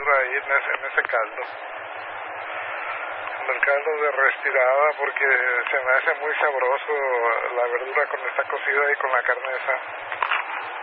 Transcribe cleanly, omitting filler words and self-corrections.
tierra ahí en ese caldo. En el caldo de res tirada, porque se me hace muy sabroso la verdura cuando está cocida y con la carne esa.